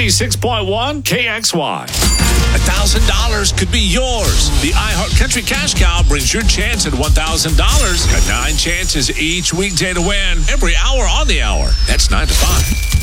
96.1 KXY. $1,000 could be yours. The iHeart Country Cash Cow brings your chance at $1,000. Got 9 chances each weekday to win every hour on the hour. That's 9 to 5.